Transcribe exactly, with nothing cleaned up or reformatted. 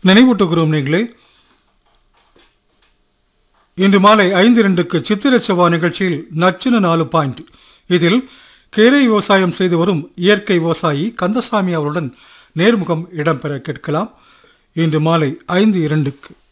நினைவூட்டுகிறோம் நீங்களே, இன்று மாலை ஐந்து இரண்டுக்கு சித்திர செவ்வா நிகழ்ச்சியில் நச்சின நாலு பாயிண்ட். இதில் கீரை விவசாயம் செய்து வரும் இயற்கை விவசாயி கந்தசாமி அவருடன் நேர்முகம் இடம்பெற கேட்கலாம். இன்று மாலை ஐந்து இரண்டுக்கு